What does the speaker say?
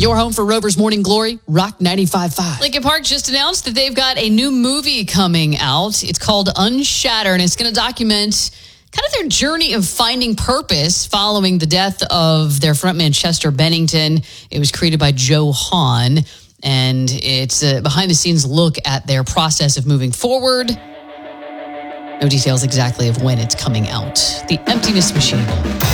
Your home for Rover's Morning Glory, Rock 95.5. Lincoln Park just announced that they've got a new movie coming out. It's called Unshattered, and it's going to document kind of their journey of finding purpose following the death of their frontman, Chester Bennington. It was created by Joe Hahn, and it's a behind-the-scenes look at their process of moving forward. No details exactly of when it's coming out. The Emptiness Machine.